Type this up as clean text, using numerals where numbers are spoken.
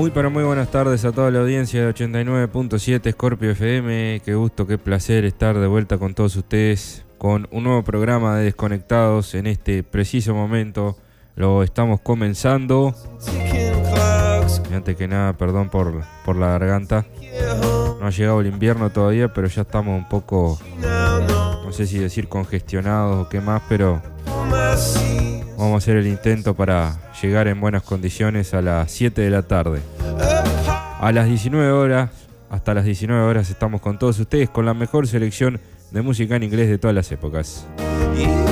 Pero muy buenas tardes a toda la audiencia de 89.7 Scorpio FM. Qué gusto, qué placer estar de vuelta con todos ustedes con un nuevo programa de Desconectados. En este preciso momento lo estamos comenzando. Y antes que nada, perdón por la garganta. No ha llegado el invierno todavía, pero ya estamos un poco, no sé si decir congestionados o qué más, pero vamos a hacer el intento para llegar en buenas condiciones a las 7 de la tarde. A las 19 horas, hasta las 19 horas estamos con todos ustedes con la mejor selección de música en inglés de todas las épocas.